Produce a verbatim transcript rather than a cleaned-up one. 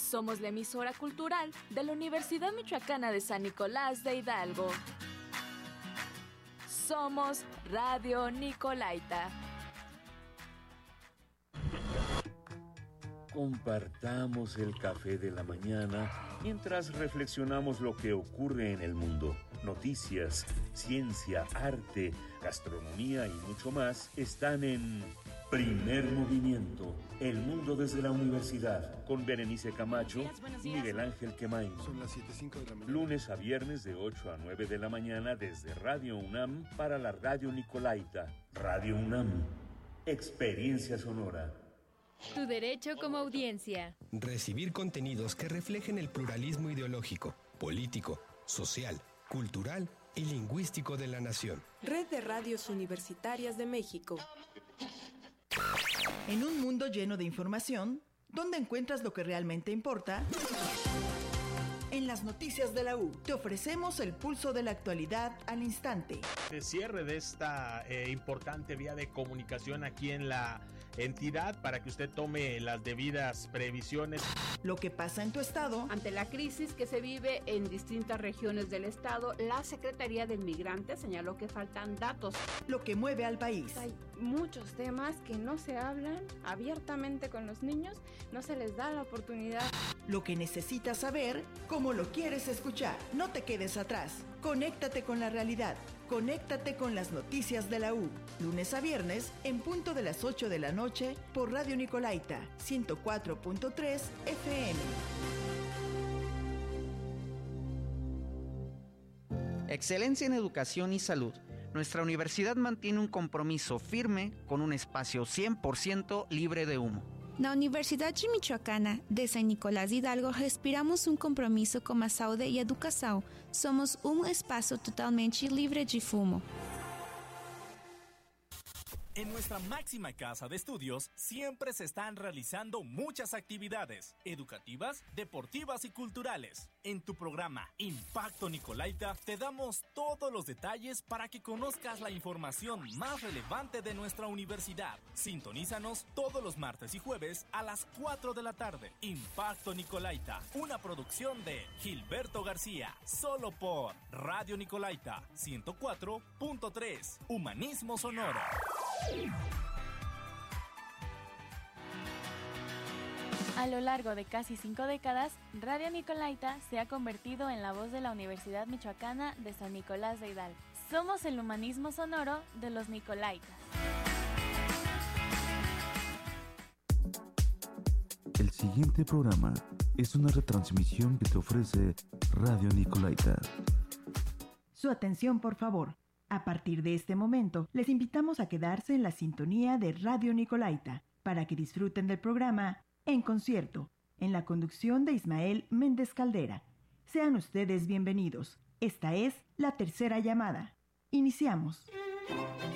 Somos la emisora cultural de la Universidad Michoacana de San Nicolás de Hidalgo. Somos Radio Nicolaita. Compartamos el café de la mañana mientras reflexionamos lo que ocurre en el mundo. Noticias, ciencia, arte, gastronomía y mucho más están en Primer Movimiento, el mundo desde la universidad, con Berenice Camacho y Miguel Ángel Quemain. Son las siete cinco de la mañana. Lunes a viernes de ocho a nueve de la mañana desde Radio UNAM para la Radio Nicolaita. Radio UNAM, experiencia sonora. Tu derecho como audiencia. Recibir contenidos que reflejen el pluralismo ideológico, político, social, cultural y lingüístico de la nación. Red de Radios Universitarias de México. En un mundo lleno de información, ¿dónde encuentras lo que realmente importa? En las noticias de la U, te ofrecemos el pulso de la actualidad al instante. El cierre de esta eh, importante vía de comunicación aquí en la entidad para que usted tome las debidas previsiones. Lo que pasa en tu estado. Ante la crisis que se vive en distintas regiones del estado, la Secretaría del Migrante señaló que faltan datos. Lo que mueve al país. Hay muchos temas que no se hablan abiertamente con los niños, no se les da la oportunidad. Lo que necesitas saber, como lo quieres escuchar. No te quedes atrás. Conéctate con la realidad. Conéctate con las noticias de la U. Lunes a viernes, en punto de las ocho de la noche, por Radio Nicolaita, ciento cuatro punto tres F M. Excelencia en educación y salud. Nuestra universidad mantiene un compromiso firme con un espacio cien por ciento libre de humo. Na Universidade Michoacana de San Nicolás de Hidalgo respiramos um compromisso com a saúde e educação. Somos um espaço totalmente livre de fumo. En nuestra máxima casa de estudios siempre se están realizando muchas actividades educativas, deportivas y culturales. En tu programa Impacto Nicolaita te damos todos los detalles para que conozcas la información más relevante de nuestra universidad. Sintonízanos todos los martes y jueves a las cuatro de la tarde. Impacto Nicolaita, una producción de Gilberto García, solo por Radio Nicolaita, ciento cuatro punto tres, Humanismo Sonoro. A lo largo de casi cinco décadas, Radio Nicolaita se ha convertido en la voz de la Universidad Michoacana de San Nicolás de Hidalgo. Somos el humanismo sonoro de los Nicolaitas. El siguiente programa es una retransmisión que te ofrece Radio Nicolaita. Su atención, por favor. A partir de este momento, les invitamos a quedarse en la sintonía de Radio Nicolaita para que disfruten del programa En Concierto, en la conducción de Ismael Méndez Caldera. Sean ustedes bienvenidos. Esta es la tercera llamada. Iniciamos.